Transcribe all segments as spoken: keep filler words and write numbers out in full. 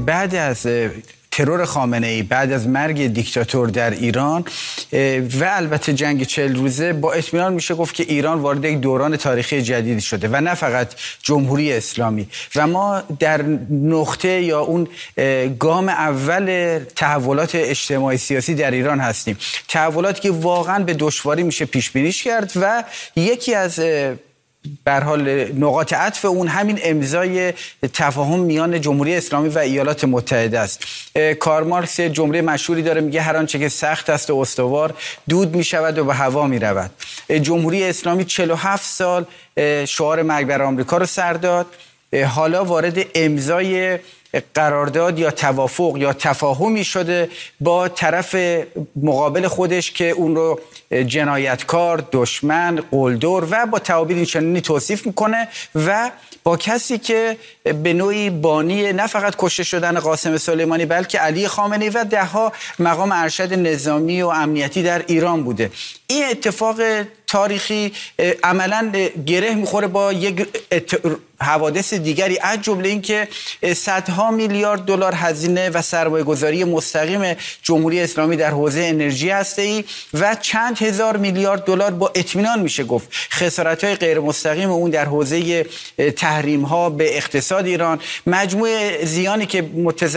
بعد از ترور خامنه‌ای، بعد از مرگ دیکتاتور در ایران و البته جنگ چهل روزه، با اطمینان میشه گفت که ایران وارد یک دوران تاریخی جدیدی شده و نه فقط جمهوری اسلامی، و ما در نقطه یا اون گام اول تحولات اجتماعی سیاسی در ایران هستیم. تحولاتی که واقعا به دشواری میشه پیش بینیش کرد و یکی از به هر حال نقاط عطف اون همین امضای تفاهم میان جمهوری اسلامی و ایالات متحده است. کارل مارکس جمله مشهوری داره، میگه هر آنچه که سخت است و استوار دود میشود و به هوا میرود. جمهوری اسلامی چهل و هفت سال شعار مرگ بر آمریکا رو سر داد، حالا وارد امضای قرارداد یا توافق یا تفاهمی شده با طرف مقابل خودش که اون رو جنایتکار، دشمن، قلدر و با تعابیر اینچنینی توصیف میکنه و با کسی که به نوعی بانی نه فقط کشته شدن قاسم سلیمانی بلکه علی خامنه‌ای و دهها مقام ارشد نظامی و امنیتی در ایران بوده. این اتفاق تاریخی عملاً گره میخوره با یک حوادث دیگری، از جمله این که صدها میلیارد دلار هزینه و سرمایه گذاری مستقیم جمهوری اسلامی در حوزه انرژی هسته‌ای و چند هزار میلیارد دلار با اطمینان میشه گفت خسارت‌های غیر مستقیم اون در حوزه تحریم‌ها به اقتصاد ایران، مجموع زیانی که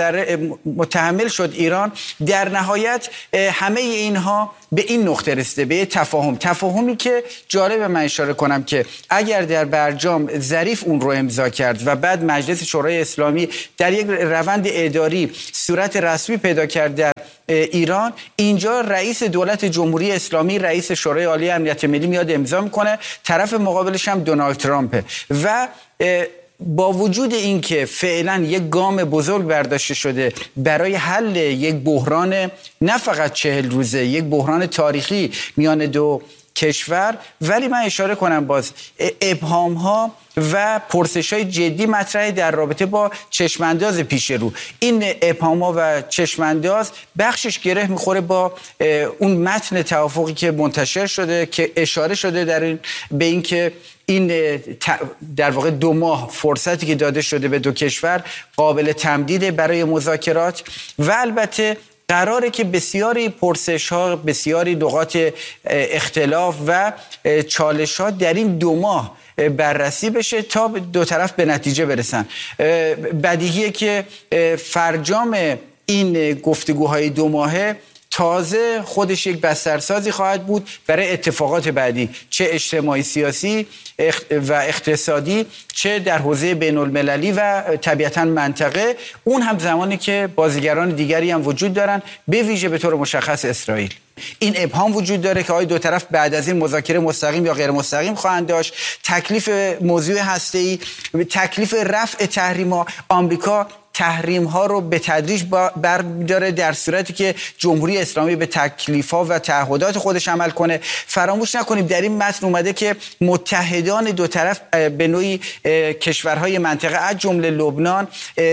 متحمل شد ایران، در نهایت همه اینها به این نقطه رسیده، به تفاهم تفاهمی که جالب من اشاره کنم که اگر در برجام ظریف اون رو امضا کرد و بعد مجلس شورای اسلامی در یک روند اداری صورت رسمی پیدا کرد در ایران، اینجا رئیس دولت جمهوری اسلامی، رئیس شورای عالی امنیت ملی میاد امضا میکنه، طرف مقابلش هم دونالد ترامپ و با وجود اینکه فعلا یک گام بزرگ برداشته شده برای حل یک بحران نه فقط چهل روزه، یک بحران تاریخی میان دو کشور، ولی من اشاره کنم باز ابهام ها و پرسش های جدی مطرحه در رابطه با چشمانداز پیش رو. این ابهام ها و چشمانداز بخشش گره میخوره با اون متن توافقی که منتشر شده که اشاره شده در این به این که این در واقع دو ماه فرصتی که داده شده به دو کشور قابل تمدید برای مذاکرات و البته قراره که بسیاری پرسش ها، بسیاری نقاط اختلاف و چالش ها در این دو ماه بررسی بشه تا دو طرف به نتیجه برسن. بدیهیه که فرجام این گفتگوهای دو ماهه تازه خودش یک بسترسازی خواهد بود برای اتفاقات بعدی، چه اجتماعی سیاسی و اقتصادی، چه در حوزه بین المللی و طبیعتاً منطقه، اون هم زمانی که بازیگران دیگری هم وجود دارن، به ویژه به طور مشخص اسرائیل. این ابهام وجود داره که آیا دو طرف بعد از این مذاکره مستقیم یا غیر مستقیم خواهند داشت، تکلیف موضوع هسته‌ای، تکلیف رفع تحریم‌ها. آمریکا تحریم ها رو به تدریج برمی‌داره در صورتی که جمهوری اسلامی به تکلیف ها و تعهدات خودش عمل کنه. فراموش نکنیم در این متن اومده که متحدان دو طرف به نوعی کشورهای منطقه از جمله لبنان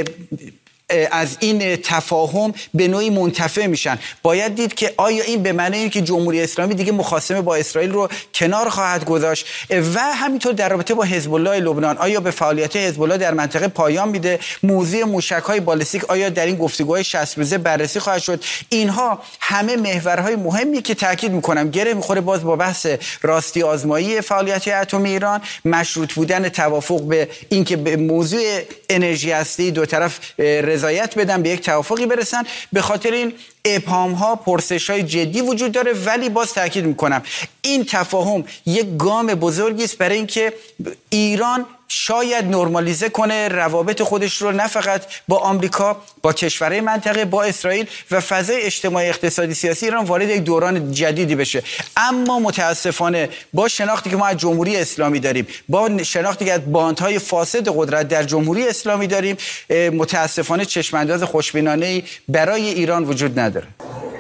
از این تفاهم به نوعی منتفع میشن. باید دید که آیا این به معنی اینه که جمهوری اسلامی دیگه مخاصمه با اسرائیل رو کنار خواهد گذاشت و همینطور در رابطه با حزب الله لبنان آیا به فعالیت حزب الله در منطقه پایان میده، موضوع موشک‌های بالستیک آیا در این گفتگوهای شصت روزه بررسی خواهد شد. اینها همه محورهای مهمی که تاکید میکنم گره میخوره باز با بحث راستی آزمایی فعالیت اتمی ایران، مشروط بودن توافق به اینکه به موضوع انرژی هسته‌ای دو طرف رضایت بدن، به یک توافقی برسن. به خاطر این ابهام ها، پرسش های جدی وجود داره، ولی باز تاکید میکنم این تفاهم یک گام بزرگی است برای اینکه ایران شاید نرمالیزه کنه روابط خودش رو نه فقط با آمریکا، با کشورهای منطقه، با اسرائیل و فضای اجتماعی اقتصادی سیاسی ایران وارد یک دوران جدیدی بشه. اما متاسفانه با شناختی که ما از جمهوری اسلامی داریم، با شناختی که از باندهای فاسد قدرت در جمهوری اسلامی داریم، متاسفانه چشمانداز خوشبینانه‌ای برای ایران وجود نداره.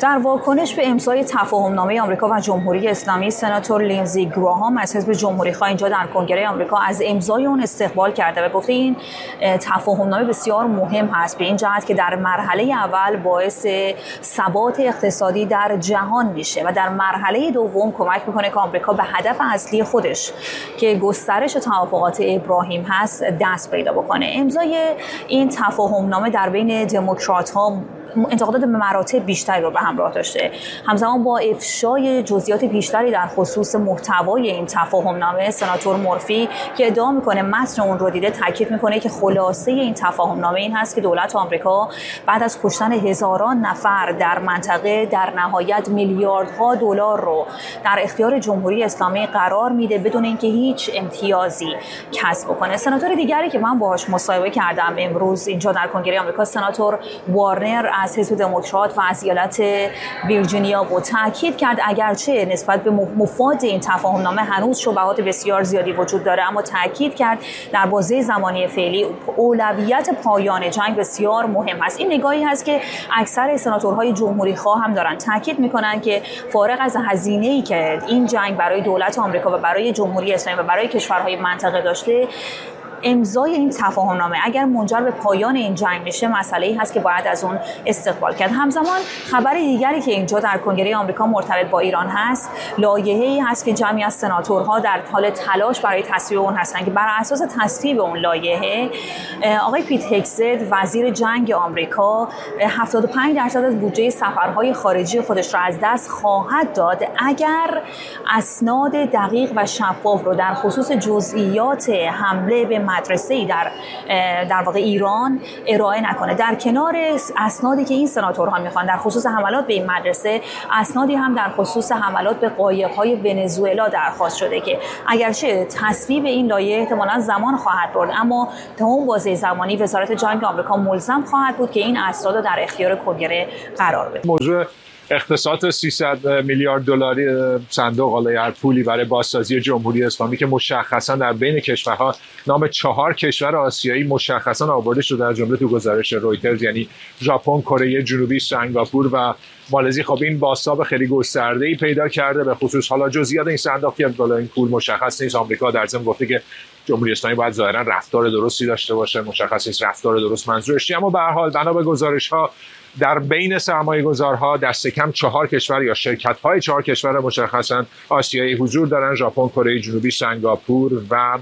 در واکنش به امضای تفاهمنامه آمریکا و جمهوری اسلامی، سناتور لینزی گراهام از حزب جمهوری‌خواه اینجا در کنگره آمریکا از امضای اون استقبال کرده و گفته این تفاهمنامه بسیار مهم هست به این جهت که در مرحله اول باعث ثبات اقتصادی در جهان میشه و در مرحله دوم کمک میکنه که آمریکا به هدف اصلی خودش که گسترش توافقات ابراهیم هست دست پیدا بکنه. امضای این تفاهمنامه در بین دموکرات‌ها انتقادات به مراتب بیشتری رو به همراه داشته. همزمان با افشای جزئیات بیشتری در خصوص محتوای این تفاهمنامه، سناتور مورفی که ادعا میکنه متن اون رو دیده، تاکید میکنه که خلاصه این تفاهمنامه این هست که دولت آمریکا بعد از کشتن هزاران نفر در منطقه در نهایت میلیاردها دلار رو در اختیار جمهوری اسلامی قرار میده بدون اینکه هیچ امتیازی کسب بکنه. سناتور دیگری که من باهاش مصاحبه کردم امروز اینجا در کنگره آمریکا، سناتور وارنر از حزب دموکرات و از ایالت ویرجینیا بود، تاکید کرد اگرچه نسبت به مفاد این تفاهمنامه هنوز شبهات بسیار زیادی وجود داره، اما تاکید کرد در بازه زمانی فعلی اولویت پایان جنگ بسیار مهم است. این نگاهی هست که اکثر سناتورهای جمهوری خواه هم دارن، تاکید میکنن که فارغ از هزینه‌ای که این جنگ برای دولت آمریکا و برای جمهوری اسلامی و برای کشورهای منطقه داشته، امضای این تفاهمنامه اگر منجر به پایان این جنگ میشه مسئله‌ای هست که باید از اون استقبال کرد. همزمان خبر دیگری که اینجا در کنگره آمریکا مرتبط با ایران هست، لایحه‌ای هست که جمعی از سناتورها در حال تلاش برای تصویب اون هستن که بر اساس تصویب اون لایحه آقای پیت هگست وزیر جنگ آمریکا هفتاد و پنج درصد از بودجه سفرهای خارجی خودش را از دست خواهد داد اگر اسناد دقیق و شفاف رو در خصوص جزئیات حمله به مدرسه‌ای در در واقع ایران ارائه نکنه. در کنار اسنادی که این سناتورها میخوان در خصوص حملات به این مدرسه، اسنادی هم در خصوص حملات به قایق‌های ونزوئلا درخواست شده که اگرچه تصویب این لایحه احتمالاً زمان خواهد برد، اما تا اون بازه زمانی وزارت جنگ آمریکا ملزم خواهد بود که این اسناد رو در اختیار کنگره قرار بده. موضوع اختصاص سیصد میلیارد دلاری صندوق حالا هر پولی برای بازسازی جمهوری اسلامی که مشخصا در بین کشورها نام چهار کشور آسیایی مشخصا آورده شده، در جمله تو گزارش رویترز، یعنی ژاپن، کره جنوبی، سنگاپور و مالزی. خب این بازتاب خیلی گسترده‌ای پیدا کرده به خصوص حالا جزئیات این صندوق که بالا این پول مشخص نیست. آمریکا در ضمن گفته که جمهوری اسلامی باید ظاهرا رفتار درستی داشته باشه، مشخص نیست رفتار درست منظورش چیه، اما به هر حال بنا به گزارش‌ها در بین سرمایه‌گذارها دست کم چهار کشور یا شرکت‌های چهار کشور مشخصاً آسیایی حضور دارن: ژاپن، کره جنوبی، سنگاپور و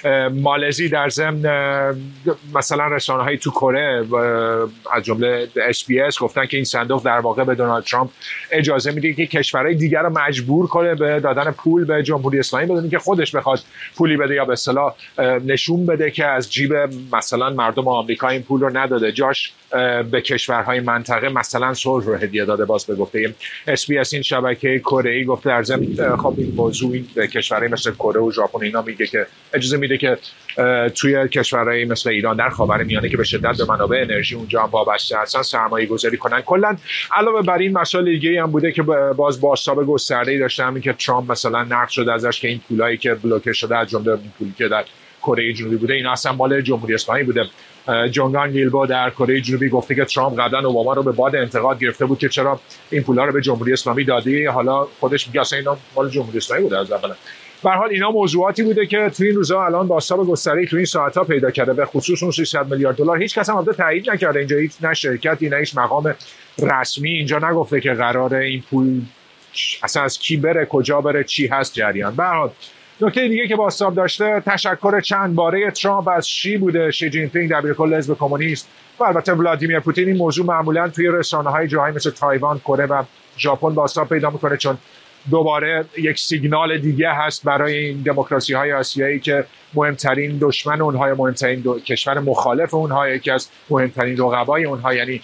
مالزی. در ضمن مثلا رسانه‌های تو کره از جمله اس بی اس گفتن که این صندوق در واقع به دونالد ترامپ اجازه میده که کشورهای دیگر رو مجبور کنه به دادن پول به جمهوری اسلامی بدون که خودش بخواد پولی بده یا به اصطلاح نشون بده که از جیب مثلا مردم آمریکا این پول رو نداده، جاش به کشورهای منطقه مثلا صلح رو هدیه داده. باز به گفته اس بی اس این شبکه کره‌ای گفته در ضمن خب این موضوع این به کشورهای مثل کره و ژاپن اینا میگه که اجازه میده که توی کشورهای مثل ایران در خاورمیانه که به شدت به منابع انرژی اونجا هم وابسته هستن سرمایه گذاری کنن. کلا علاوه بر این مسائل دیگه هم بوده که باز بازتاب گسترده‌ای داشته، همین که ترامپ مثلا نقد شده ازش که این پولایی که بلوکه شده از جمله این پولی که در کره جنوبی بوده اینا اصلا مال جمهوری اسلامی بوده. جونگان گیلبو در کره جنوبی گفته که ترامپ قبلا اوباما رو به باد انتقاد گرفته بود که چرا این پولا رو به جمهوری اسلامی دادی، حالا خودش میگه اصلا اینا مال جمهوری اسلامی بوده از اول. به هر حال اینا موضوعاتی بوده که تو این روزا الان بازتاب گسترده‌ای تو این ساعت‌ها پیدا کرده، به خصوص اون سیصد میلیارد دلار. هیچ کس هم البته تایید نکرده اینجا، هیچ نه شرکتی نه هیچ مقام رسمی اینجا نگفته که قراره این پول اصلا از کی بره، کجا بره، چی هست جریان. به هر حال نکته دیگه که بازتاب داشته تشکر چند باره ترامپ از شی بوده، شی جین پینگ دبیرکل حزب کمونیست و البته ولادیمیر پوتین. این موضوع معمولا توی رسانه‌های جاهایی مثل تایوان، کره و ژاپن بازتاب پیدا میکنه چون دوباره یک سیگنال دیگه هست برای این دموکراسی‌های آسیایی که مهمترین دشمن اونها یا مهمترین کشور مخالف اونها، یکی از مهمترین رقبای اونها یعنی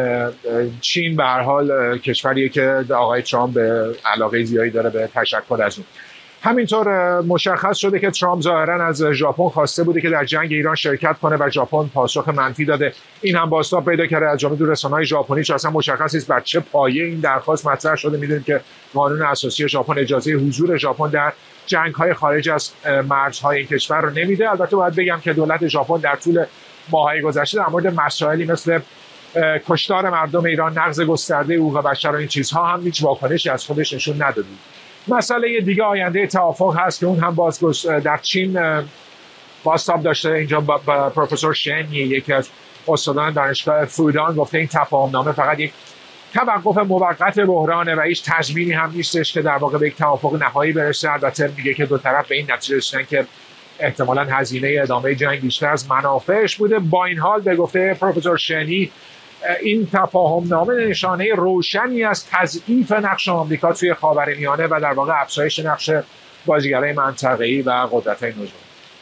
چین، به هر حال کشوریه که آقای ترامپ به علاقه زیادی داره به تشکر از اون. همینطور مشخص شده که ترامپ ظاهرا از ژاپن خواسته بوده که در جنگ ایران شرکت کنه و ژاپن پاسخ منفی داده. این هم بازتاب پیدا کرده از جمله رسانه‌های ژاپنی چه اصلا مشخص نیست بر چه پایه این درخواست مطرح شده. میدونید که قانون اساسی ژاپن اجازه حضور ژاپن در جنگ‌های خارج از مرزهای این کشور رو نمیده. البته باید بگم که دولت ژاپن در طول ماه‌های گذشته در مورد مسائلی مثل کشتار مردم ایران، نقض گسترده حقوق بشر و این چیزها هم هیچ واکنشی از خودش نشون نداده. مسئله دیگه آینده توافق هست که اون هم باز در چین بازتاب داشته. اینجا با, با پروفسور شن، یکی از استادان دانشگاه فودان، گفته این تفاهمنامه فقط یک توقف موقت بحرانه و هیچ تضمینی هم نیستش که در واقع به یک توافق نهایی برسه. البته میگه که دو طرف به این نتیجه رسیدن که احتمالاً هزینه ادامه جنگ بیشتر از منافعش بوده. با این حال به گفته پروفسور شنی این تفاهمنامه نشانه روشنی از تضعیف نقش آمریکا توی خاورمیانه و در واقع افزایش نقش بازیگرای منطقه‌ای و قدرت‌های نظامی.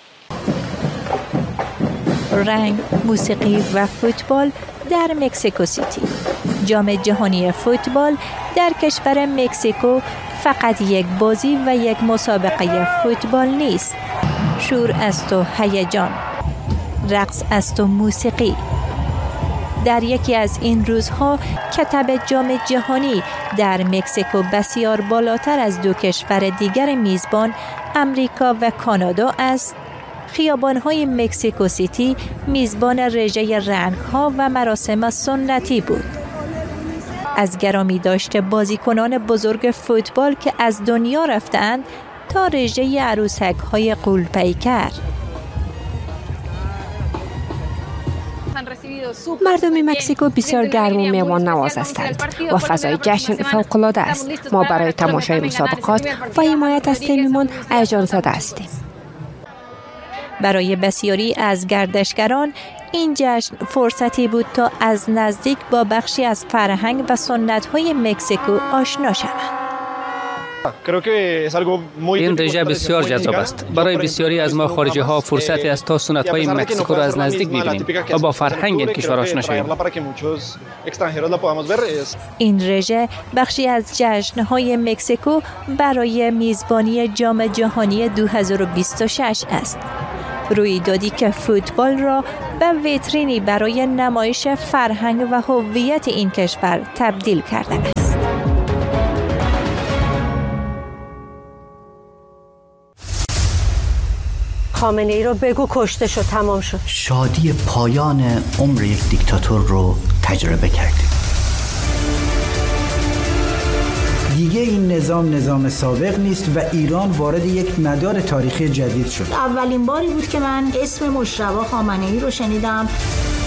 رنگ، موسیقی و فوتبال در مکزیکو سیتی. جام جهانی فوتبال در کشور مکزیکو فقط یک بازی و یک مسابقه فوتبال نیست. شور است و هیجان، رقص است و موسیقی. در یکی از این روزها کتاب جام جهانی در مکزیکو بسیار بالاتر از دو کشور دیگر میزبان امریکا و کانادا است. خیابان‌های مکزیکو سیتی میزبان رژه رنگ‌ها و مراسم سنتی بود. از گرامی داشته بازیکنان بزرگ فوتبال که از دنیا رفتند تا رژه عروسک‌های غول‌پیکر. مردم مکزیکو بسیار گرم و مهمان نواز هستند و فضای جشن فوق‌العاده است. ما برای تماشای مسابقات و حمایت از تیممان هیجان زده هستیم. برای بسیاری از گردشگران این جشن فرصتی بود تا از نزدیک با بخشی از فرهنگ و سنت‌های مکزیکو آشنا شوند. این رژه بسیار جذاب است. برای بسیاری از ما خارجی ها فرصتی است تا سنت های مکزیکو را از نزدیک ببینیم و با فرهنگ این کشور آشنا شویم. این رژه بخشی از جشن های مکزیکو برای میزبانی جام جهانی دو هزار و بیست و شش است. رویدادی که فوتبال را به ویترینی برای نمایش فرهنگ و هویت این کشور تبدیل کرده است. خامنه ای رو بگو کشته شد، تمام شد. شادی پایان عمر یک دیکتاتور رو تجربه کردیم. دیگه این نظام نظام سابق نیست و ایران وارد یک مدار تاریخی جدید شد. اولین باری بود که من اسم مجتبی خامنه‌ای رو شنیدم.